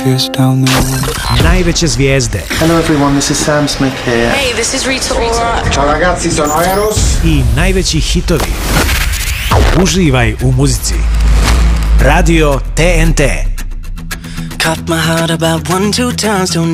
Fierce down the road. Najveće zvijezde. Hello everyone, this is Sam Smith here. Hey, this is Rita Ora. Ciao ragazzi, sono Eros. I najveći hitovi. Uživaj u muzici. Radio TNT. Cut my heart about 1-2 times. Don't